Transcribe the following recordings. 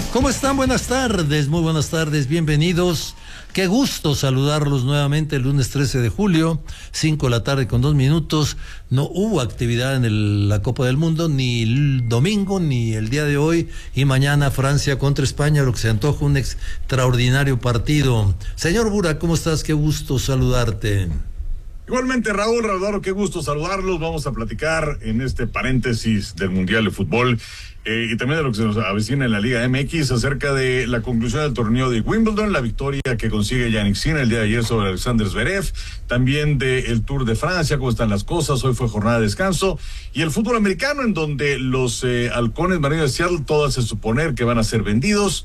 ¿Cómo están? Buenas tardes, muy buenas tardes, bienvenidos. Qué gusto saludarlos nuevamente el lunes 13 de julio, 5 de la tarde con 2 minutos. No hubo actividad en la Copa del Mundo, ni el domingo, ni el día de hoy. Y mañana Francia contra España, lo que se antoja un extraordinario partido. Señor Burak, ¿cómo estás? Qué gusto saludarte. Igualmente, Raúl, qué gusto saludarlos. Vamos a platicar en este paréntesis del Mundial de Fútbol y también de lo que se nos avecina en la Liga MX acerca de la conclusión del torneo de Wimbledon, la victoria que consigue Jannik Sinner el día de ayer sobre Alexander Zverev, también del Tour de Francia, cómo están las cosas. Hoy fue jornada de descanso, y el fútbol americano, en donde los halcones marinos de Seattle, todas se suponer que van a ser vendidos.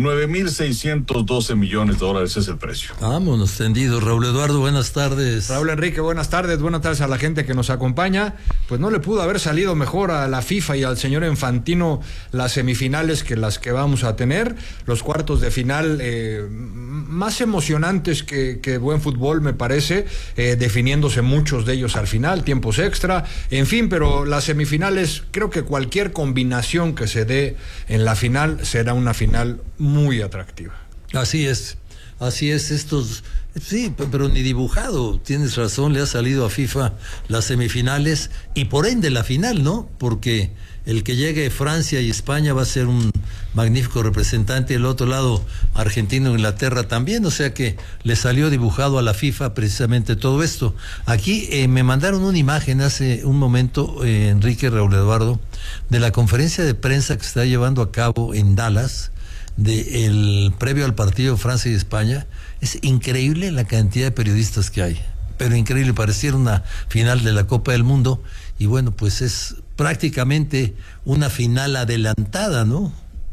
$9,612 millones es el precio. Vámonos tendidos. Raúl Eduardo, buenas tardes. Raúl Enrique, buenas tardes a la gente que nos acompaña. Pues no le pudo haber salido mejor a la FIFA y al señor Infantino las semifinales que las que vamos a tener. Los cuartos de final más emocionantes que buen fútbol, me parece, definiéndose muchos de ellos al final, tiempos extra, en fin, pero las semifinales, creo que cualquier combinación que se dé en la final será una final muy atractiva. Así es, estos, sí, pero ni dibujado, tienes razón, le ha salido a FIFA las semifinales y por ende la final, ¿no? Porque el que llegue Francia y España va a ser un magnífico representante, y el otro lado Argentina e Inglaterra también, o sea que le salió dibujado a la FIFA precisamente todo esto. Aquí me mandaron una imagen hace un momento, Enrique, Raúl Eduardo, de la conferencia de prensa que se está llevando a cabo en Dallas, previo al partido Francia y España. Es increíble la cantidad de periodistas que hay, pero increíble, pareciera una final de la Copa del Mundo, y bueno, pues es prácticamente una final adelantada, ¿no?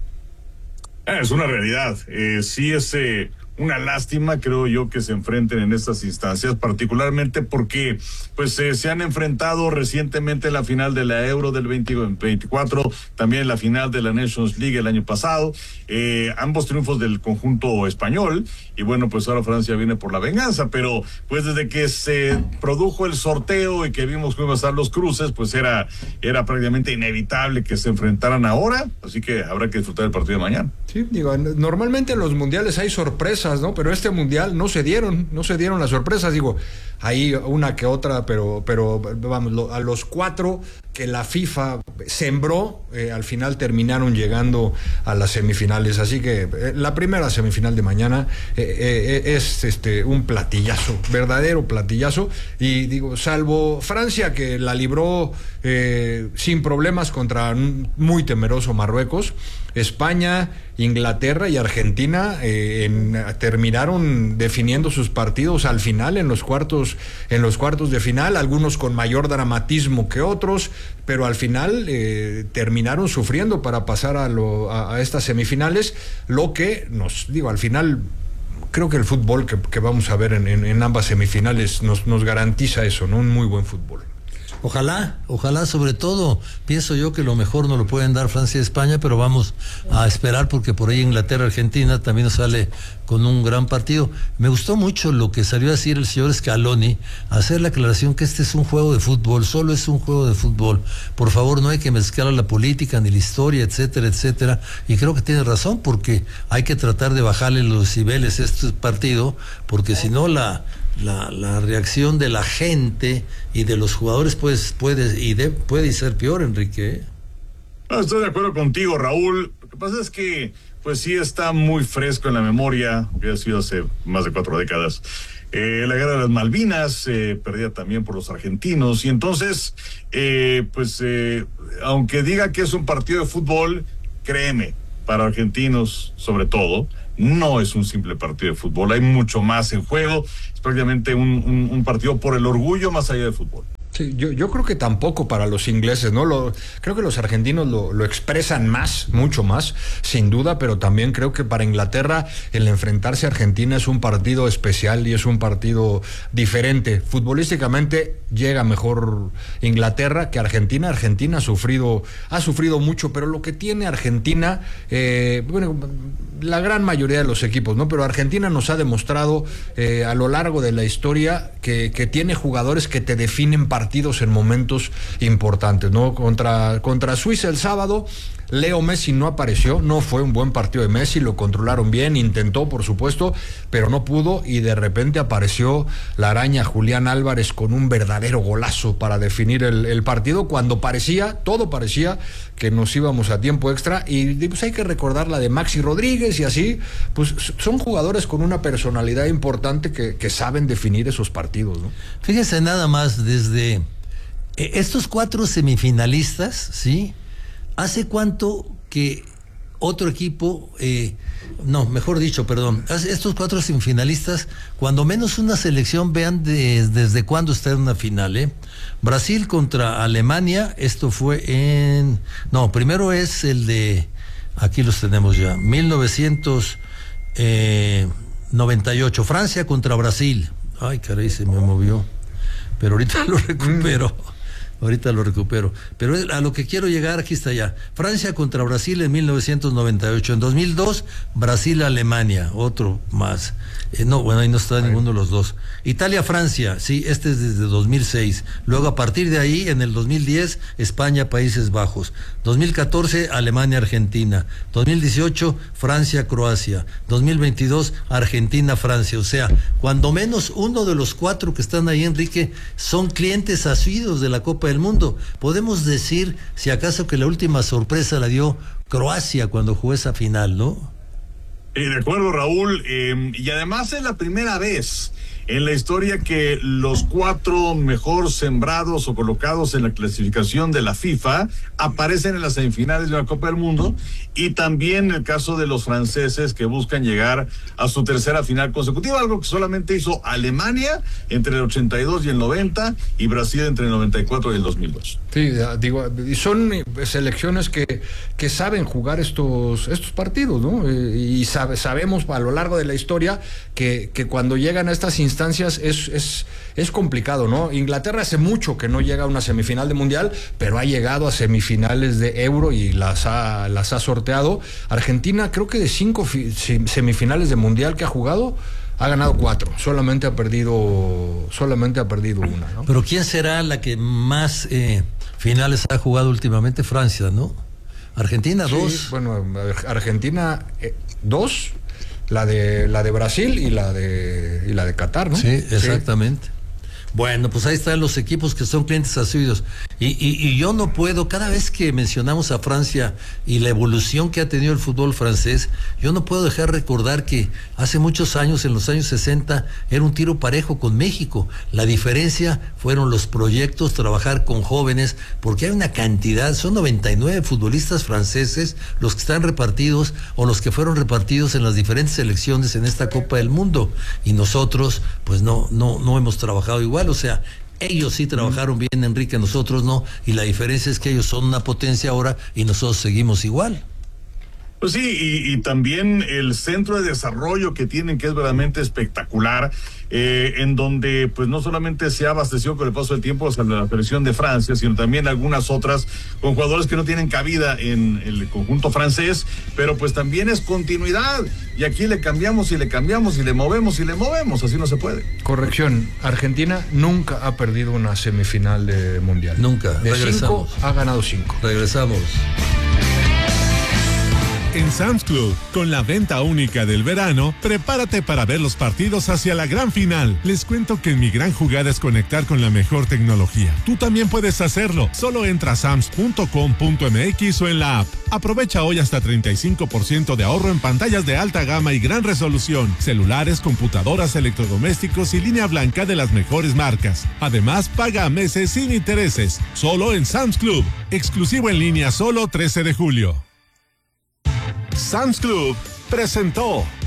Es una realidad, sí es una lástima, creo yo, que se enfrenten en estas instancias, particularmente porque pues se han enfrentado recientemente en la final de la Euro del 2024, también en la final de la Nations League el año pasado, ambos triunfos del conjunto español, y bueno, pues ahora Francia viene por la venganza, pero pues desde que se produjo el sorteo y que vimos cómo iban a estar los cruces, pues era prácticamente inevitable que se enfrentaran ahora, así que habrá que disfrutar el partido de mañana. Sí, digo, normalmente en los mundiales hay sorpresas, ¿no? Pero este mundial no se dieron las sorpresas, digo, hay una que otra, pero vamos, a los 4 que la FIFA sembró, al final terminaron llegando a las semifinales, así que la primera semifinal de mañana es un platillazo, verdadero platillazo, y digo, salvo Francia, que la libró sin problemas contra un muy temeroso Marruecos, España, Inglaterra y Argentina terminaron definiendo sus partidos al final en los cuartos de final, algunos con mayor dramatismo que otros, pero al final terminaron sufriendo para pasar a estas semifinales, lo que al final creo que el fútbol que vamos a ver en ambas semifinales nos garantiza eso, ¿no? Un muy buen fútbol. Ojalá, sobre todo, pienso yo que lo mejor no lo pueden dar Francia y España, pero vamos a esperar, porque por ahí Inglaterra, Argentina también nos sale con un gran partido. Me gustó mucho lo que salió a decir el señor Scaloni, hacer la aclaración que este es un juego de fútbol, solo es un juego de fútbol. Por favor, no hay que mezclar la política ni la historia, etcétera, etcétera. Y creo que tiene razón, porque hay que tratar de bajarle los decibeles a este partido, porque si no la reacción de la gente y de los jugadores puede ser peor, Enrique. No, estoy de acuerdo contigo, Raúl. Lo que pasa es que pues sí está muy fresco en la memoria, que ha sido hace más de 4 décadas. La guerra de las Malvinas, perdida también por los argentinos, y entonces aunque diga que es un partido de fútbol, créeme, para argentinos sobre todo, no es un simple partido de fútbol, hay mucho más en juego, es prácticamente un partido por el orgullo más allá del fútbol. Sí, yo creo que tampoco para los ingleses, ¿no? Creo que los argentinos lo expresan más, mucho más, sin duda, pero también creo que para Inglaterra el enfrentarse a Argentina es un partido especial y es un partido diferente. Futbolísticamente llega mejor Inglaterra que Argentina. Argentina ha sufrido mucho, pero lo que tiene Argentina, la gran mayoría de los equipos, ¿no? Pero Argentina nos ha demostrado a lo largo de la historia que tiene jugadores que te definen partidos en momentos importantes, ¿no? Contra Suiza el sábado, Leo Messi no apareció, no fue un buen partido de Messi, lo controlaron bien, intentó por supuesto, pero no pudo, y de repente apareció la araña Julián Álvarez con un verdadero golazo para definir el partido, cuando todo parecía que nos íbamos a tiempo extra. Y pues hay que recordar la de Maxi Rodríguez, y así pues son jugadores con una personalidad importante que saben definir esos partidos, ¿no? Fíjese nada más, desde estos 4 semifinalistas, ¿sí? ¿Hace cuánto que otro equipo, estos 4 semifinalistas, cuando menos una selección, vean desde cuándo está en una final, Brasil contra Alemania, esto fue primero es el de, aquí los tenemos ya, 1998, Francia contra Brasil. Ay, caray, se me movió, pero ahorita lo recupero. Pero a lo que quiero llegar, aquí está ya. Francia contra Brasil en 1998. En 2002, Brasil-Alemania, otro más. Ahí no está ninguno de los dos. Italia-Francia, sí, este es desde 2006. Luego, a partir de ahí, en el 2010, España-Países Bajos. 2014, Alemania-Argentina. 2018, Francia-Croacia. 2022, Argentina-Francia. O sea, cuando menos uno de los 4 que están ahí, Enrique, son clientes asiduos de la Copa del Mundo. Podemos decir, si acaso, que la última sorpresa la dio Croacia cuando jugó esa final, ¿no? De acuerdo, Raúl, y además es la primera vez en la historia que los 4 mejor sembrados o colocados en la clasificación de la FIFA aparecen en las semifinales de la Copa del Mundo, y también el caso de los franceses, que buscan llegar a su tercera final consecutiva, algo que solamente hizo Alemania entre el 82 y el 90, y Brasil entre el 94 y el 2002. Sí, digo, son selecciones que saben jugar estos partidos, ¿no? Y sabemos a lo largo de la historia que cuando llegan a estas instancias es complicado, ¿no? Inglaterra hace mucho que no llega a una semifinal de Mundial, pero ha llegado a semifinales de Euro y las ha sorteado. Argentina, creo que de 5 semifinales de Mundial que ha jugado, ha ganado 4, solamente ha perdido una, ¿no? Pero ¿quién será la que más finales ha jugado últimamente? Francia, ¿no? Argentina, 2. Sí, bueno, Argentina 2, la de Brasil y la de Qatar, ¿no? Sí, exactamente. Sí. Bueno, pues ahí están los equipos que son clientes asiduos. Y yo no puedo, cada vez que mencionamos a Francia y la evolución que ha tenido el fútbol francés, yo no puedo dejar de recordar que hace muchos años, en los años 60, era un tiro parejo con México. La diferencia fueron los proyectos, trabajar con jóvenes, porque hay una cantidad, son 99 futbolistas franceses los que están repartidos o los que fueron repartidos en las diferentes selecciones en esta Copa del Mundo. Y nosotros, pues no hemos trabajado igual. O sea, ellos sí trabajaron bien, Enrique, nosotros no, y la diferencia es que ellos son una potencia ahora y nosotros seguimos igual. Pues sí, y también el centro de desarrollo que tienen, que es verdaderamente espectacular, en donde pues no solamente se ha abastecido con el paso del tiempo hasta la selección de Francia, sino también algunas otras con jugadores que no tienen cabida en el conjunto francés, pero pues también es continuidad, y aquí le cambiamos y le cambiamos y le movemos, así no se puede. Corrección, Argentina nunca ha perdido una semifinal de Mundial. Nunca. De 5 ha ganado 5. Regresamos. En Sam's Club, con la venta única del verano, prepárate para ver los partidos hacia la gran final. Les cuento que mi gran jugada es conectar con la mejor tecnología. Tú también puedes hacerlo. Solo entra a sams.com.mx o en la app. Aprovecha hoy hasta 35% de ahorro en pantallas de alta gama y gran resolución, celulares, computadoras, electrodomésticos y línea blanca de las mejores marcas. Además, paga a meses sin intereses. Solo en Sam's Club. Exclusivo en línea solo 13 de julio. Sam's Club presentó